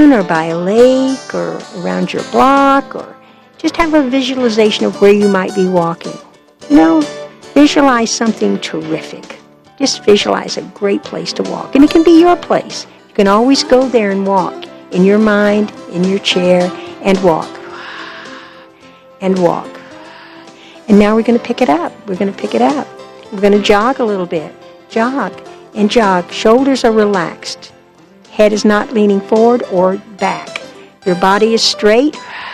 garden or by a lake or around your block, or just have a visualization of where you might be walking. Visualize something terrific. Just visualize a great place to walk. And it can be your place. You can always go there and walk in your mind, in your chair, and walk. And walk. And now we're going to pick it up. We're going to pick it up. We're going to jog a little bit. Jog and jog. Shoulders are relaxed. Head is not leaning forward or back. Your body is straight,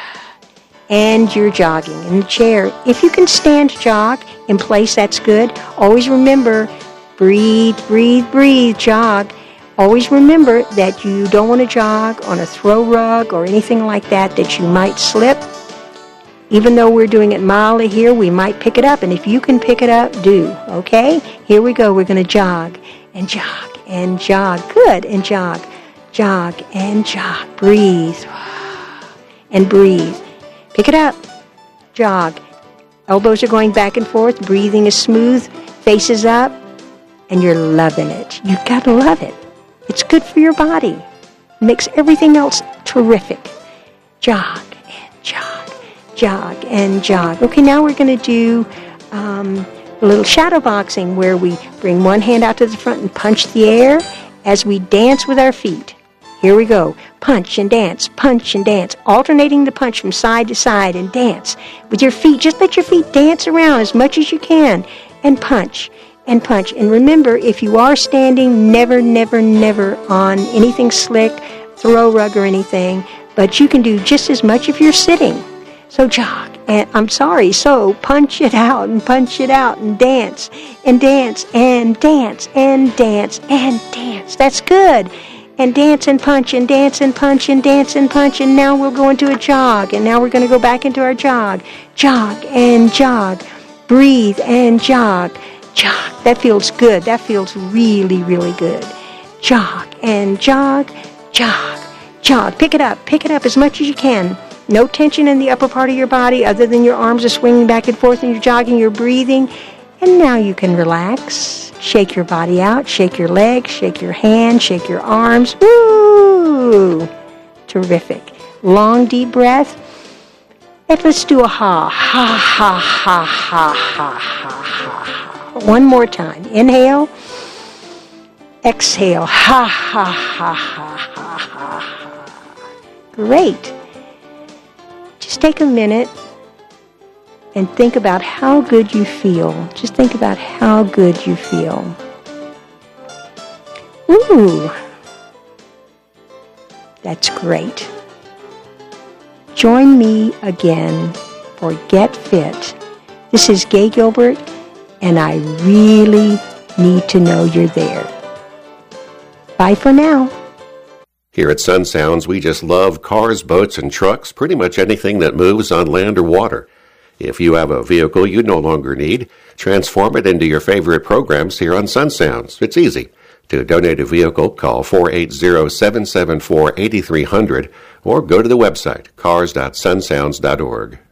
and you're jogging in the chair. If you can stand jog in place, that's good. Always remember, breathe, breathe, breathe, jog. Always remember that you don't want to jog on a throw rug or anything like that you might slip. Even though we're doing it mildly here, we might pick it up. And if you can pick it up, do. Okay? Here we go. We're going to jog and jog and jog. Good. And jog. Jog and jog. Breathe. And breathe. Pick it up. Jog. Elbows are going back and forth. Breathing is smooth. Faces up. And you're loving it. You've got to love it. It's good for your body. It makes everything else terrific. Jog and jog. Jog and jog. Okay, now we're going to do a little shadow boxing where we bring one hand out to the front and punch the air as we dance with our feet. Here we go. Punch and dance, alternating the punch from side to side and dance with your feet. Just let your feet dance around as much as you can and punch and punch. And remember, if you are standing, never, never, never on anything slick, throw rug or anything, but you can do just as much if you're sitting. So jog, so punch it out and dance and dance and dance and dance and dance. That's good. And dance and punch and dance and punch and dance and punch. And now we'll go into a jog. And now we're going to go back into our jog. Jog and jog. Breathe and jog. Jog. That feels good. That feels really, really good. Jog and jog. Jog. Jog. Pick it up as much as you can. No tension in the upper part of your body other than your arms are swinging back and forth and you're jogging, you're breathing. And now you can relax. Shake your body out. Shake your legs. Shake your hands. Shake your arms. Woo! Terrific. Long, deep breath. And let's do a ha. Ha, ha, ha, ha, ha, ha, ha. One more time. Inhale. Exhale. Ha, ha, ha, ha, ha, ha, ha. Great. Just take a minute and think about how good you feel. Just think about how good you feel. Ooh, that's great. Join me again for Get Fit. This is Gay Gilbert, and I really need to know you're there. Bye for now. Here at Sun Sounds, we just love cars, boats, and trucks, pretty much anything that moves on land or water. If you have a vehicle you no longer need, transform it into your favorite programs here on Sun Sounds. It's easy. To donate a vehicle, call 480-774-8300 or go to the website, cars.sunsounds.org.